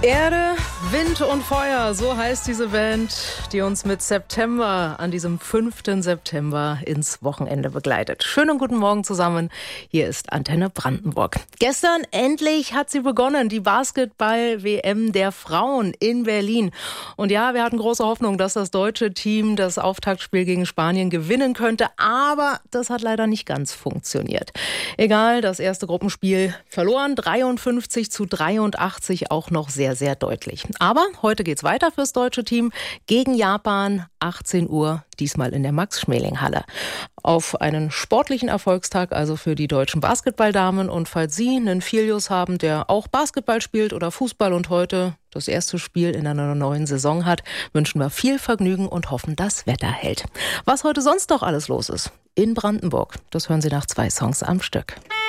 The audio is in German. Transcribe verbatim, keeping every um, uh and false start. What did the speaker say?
Erde, Wind und Feuer, so heißt diese Band, die uns mit September an diesem fünften September ins Wochenende begleitet. Schönen guten Morgen zusammen, hier ist Antenne Brandenburg. Gestern endlich hat sie begonnen, die Basketball-W M der Frauen in Berlin. Und ja, wir hatten große Hoffnung, dass das deutsche Team das Auftaktspiel gegen Spanien gewinnen könnte, aber das hat leider nicht ganz funktioniert. Egal, das erste Gruppenspiel verloren, dreiundfünfzig zu dreiundachtzig, auch noch sehr, sehr deutlich. Aber heute geht's weiter fürs deutsche Team gegen Japan, achtzehn Uhr, diesmal in der Max-Schmeling-Halle. Auf einen sportlichen Erfolgstag also für die deutschen Basketballdamen. Und falls Sie einen Filius haben, der auch Basketball spielt oder Fußball und heute das erste Spiel in einer neuen Saison hat, wünschen wir viel Vergnügen und hoffen, das Wetter hält. Was heute sonst noch alles los ist in Brandenburg, das hören Sie nach zwei Songs am Stück.